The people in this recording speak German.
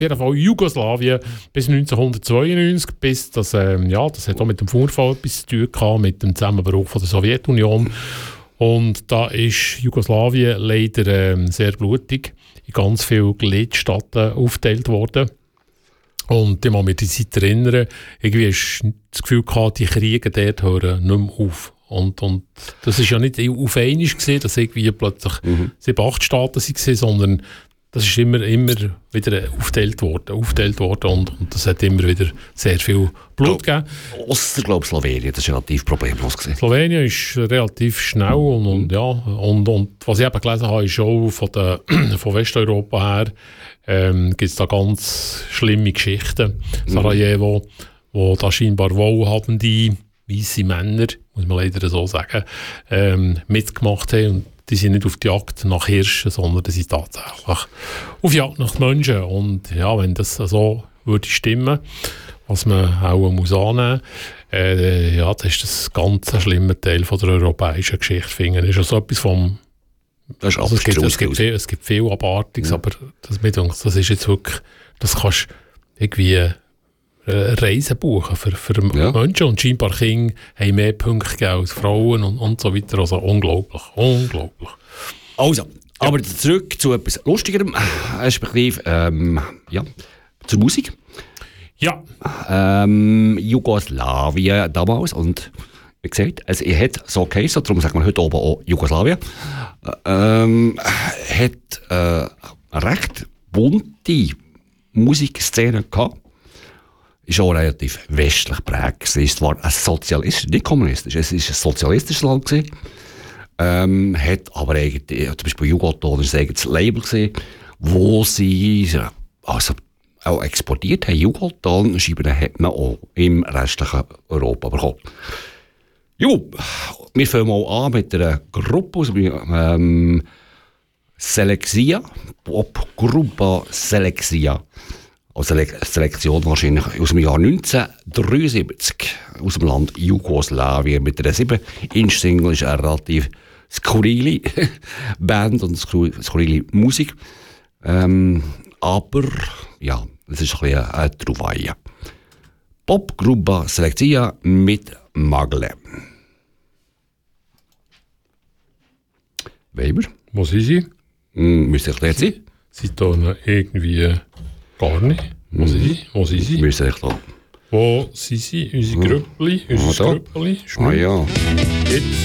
jeden Fall Jugoslawien bis 1992, bis das hat auch mit dem Vorfall etwas zu tun gehabt, mit dem Zusammenbruch von der Sowjetunion. Und da ist Jugoslawien leider sehr blutig in ganz viele Gliedstaaten aufgeteilt worden. Und ich muss mich an die Zeit erinnern, irgendwie hast du das Gefühl gehabt, die Kriege dort hören nicht mehr auf. Und das war ja nicht auf einmal gesehen, dass irgendwie plötzlich 7, 8 Staaten waren, sondern das ist immer wieder aufgeteilt worden und das hat immer wieder sehr viel Blut gegeben. Ausser, glaube ich, Slowenien, das war relativ problemlos gewesen. Slowenien ist relativ schnell und was ich eben gelesen habe, ist auch von Westeuropa her gibt es da ganz schlimme Geschichten. Sarajevo, wo da scheinbar wohlhabende weisse Männer, muss man leider so sagen, mitgemacht haben. Und die sind nicht auf die Jagd nach Hirschen, sondern die sind tatsächlich auf Jagd nach Menschen. Und ja, wenn das so würde stimmen, was man auch muss annehmen muss, das ist das ganz schlimme Teil von der europäischen Geschichte. Finden. Ist also etwas vom... Es gibt viel Abartiges, aber das ist jetzt wirklich... Das kannst du irgendwie... Reisen buchen für Menschen und scheinbar Kinder haben mehr Punkte gegeben als Frauen und so weiter. Also unglaublich. Also, aber zurück zu etwas Lustigerem, respektive zur Musik. Ja. Jugoslawien damals und wie gesagt, es hat so geheißen, darum sagen wir heute oben auch Jugoslawien, hat eine recht bunte Musikszene gehabt. Ist auch relativ westlich geprägt. Es ist zwar ein sozialistisch, nicht kommunistisch, es ist ein sozialistisches Land gewesen. Hat aber eigentlich, zum Beispiel Jugoton, das war ein eigenes Label gewesen, wo sie also auch exportiert haben. Jugoton Scheiben hat man auch im restlichen Europa bekommen. Jo, wir fangen mal an mit einer Gruppe aus Seleksia, Popgruppe Seleksia. Also eine Selektion wahrscheinlich aus dem Jahr 1973 aus dem Land Jugoslawien mit einer 7-Inch-Single. Ist eine relativ skurrile Band und skurrile Musik. Aber ja, es ist ein bisschen eine Trouvaille. Popgruppe Selektia mit Magle. Weber? Wo sind sie? Müsste ich dort sein? Sie tun irgendwie... Gar nicht. Wo sind sie? Müsste ich da. Wo sind sie? Unsere Grüppli? Ah ja. Jetzt.